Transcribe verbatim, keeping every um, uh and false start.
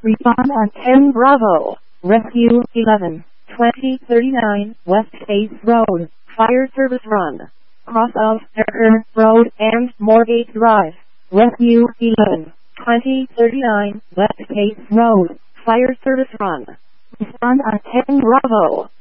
Respond on ten Bravo. Rescue eleven. twenty thirty-nine West eighth Road. Fire service run. Cross of Erker Road and Moorgate Drive. Rescue eleven. twenty thirty-nine West eighth Road. Fire service run. Respond on ten Bravo.